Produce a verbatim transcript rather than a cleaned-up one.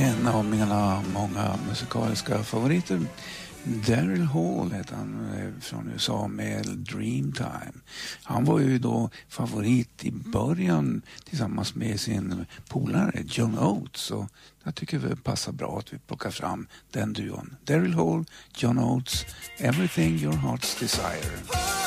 En av mina många musikaliska favoriter, Daryl Hall heter han, från U S A med Dreamtime. Han var ju då favorit i början tillsammans med sin polare John Oates, och jag tycker det passar bra att vi plockar fram den duon. Daryl Hall, John Oates, Everything Your Heart's Desire.